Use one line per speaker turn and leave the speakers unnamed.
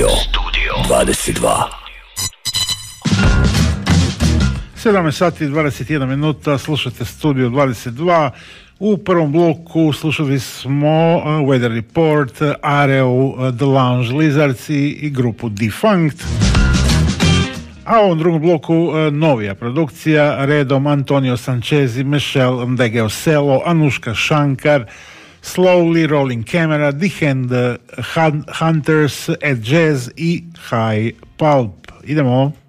Studio 22.
17 sati i 21 minuta, slušate Studio 22. U prvom bloku slušali smo Weather Report, Areu, The Lounge Lizards i grupu Defunct. A u ovom drugom bloku novija produkcija, redom Antonio Sanchezi, Michelle Ndegeoselo, Anushka Shankar, Slowly, Rolling Camera, The Hunters, Ed Jazz i High Pulp. Idemo.